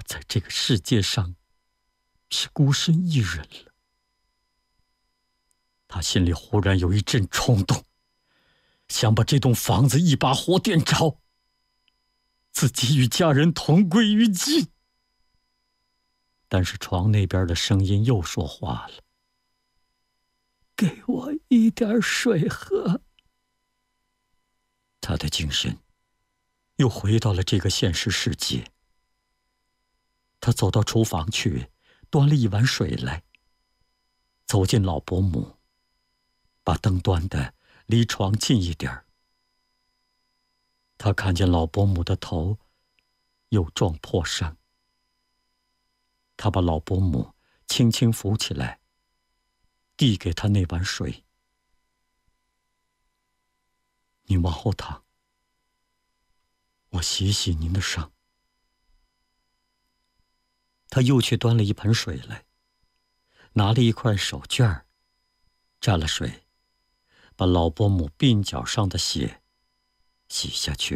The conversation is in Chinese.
在这个世界上是孤身一人了。他心里忽然有一阵冲动，想把这栋房子一把火点着，自己与家人同归于尽。但是床那边的声音又说话了：“给我一点水喝。”他的精神又回到了这个现实世界。他走到厨房去，端了一碗水来，走进老伯母，把灯端得离床近一点儿。他看见老伯母的头有撞破伤，他把老伯母轻轻扶起来，递给他那碗水：“你往后躺，我洗洗您的伤。”他又去端了一盆水来，拿了一块手绢儿，蘸了水，把老伯母鬓角上的血洗下去。